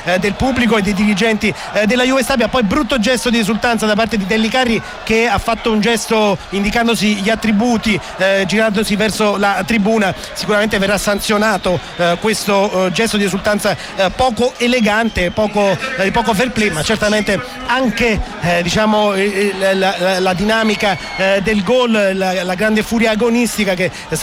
del pubblico e dei dirigenti della Juve Stabia. Poi brutto gesto di esultanza da parte di Dellicarri, che ha fatto un gesto indicandosi gli attributi, girandosi verso la tribuna. Sicuramente verrà sanzionato questo gesto di esultanza poco elegante, poco fair play, ma certamente anche la dinamica del gol, la grande furia agonistica che